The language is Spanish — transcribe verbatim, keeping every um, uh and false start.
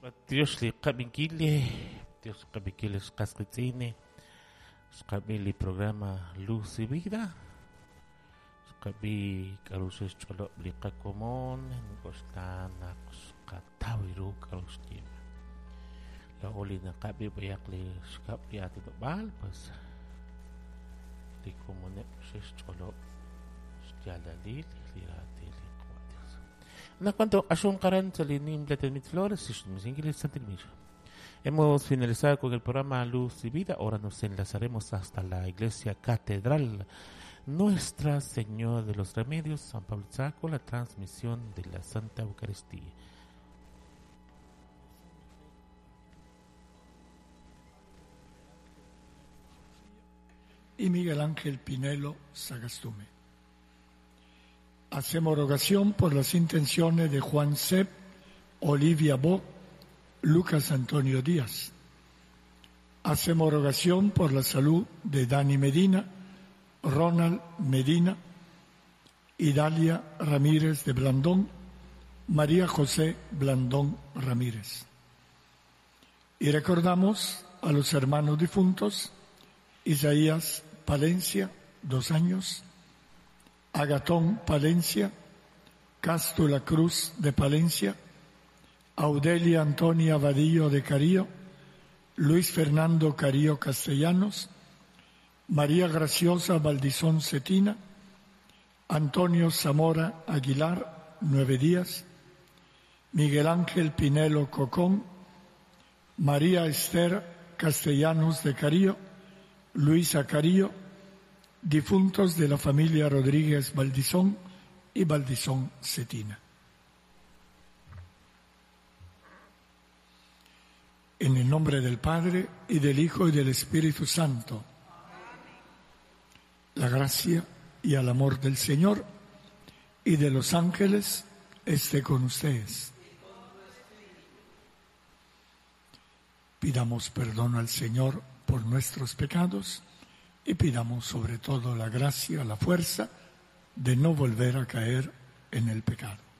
Dios li qabinquili, Dios qabinquili qasqitzini, qabili programa Luz y Vida, qabi karuses cholo liqa común, ngostana qatawiru karustim. La olina qabi bayaqli shqabli atibal, pues li comune shes cholo shtialalil lirati li qwatios. Na cuanto ashun qaran salinim platenit flores, si mis ingles santilmir. Hemos finalizado con el programa Luz y Vida. Ahora nos enlazaremos hasta la Iglesia Catedral Nuestra Señora de los Remedios, San Pablo Tzaco, la transmisión de la Santa Eucaristía. Y Miguel Ángel Pinelo Sagastume. Hacemos rogación por las intenciones de Juan Sepp, Olivia Bo, Lucas Antonio Díaz. Hacemos rogación por la salud de Dani Medina, Ronald Medina, Idalia Ramírez de Blandón, María José Blandón Ramírez. Y recordamos a los hermanos difuntos: Isaías Palencia, dos años, Agatón Palencia, Cástula Cruz de Palencia, Audelia Antonia Vadillo de Carío, Luis Fernando Carío Castellanos, María Graciosa Valdizón Cetina, Antonio Zamora Aguilar, nueve días, Miguel Ángel Pinelo Cocón, María Esther Castellanos de Carío, Luisa Carío, difuntos de la familia Rodríguez Valdizón y Valdizón Cetina. En el nombre del Padre, y del Hijo, y del Espíritu Santo. La gracia y el amor del Señor y de los ángeles esté con ustedes. Pidamos perdón al Señor por nuestros pecados y pidamos sobre todo la gracia, la fuerza de no volver a caer en el pecado.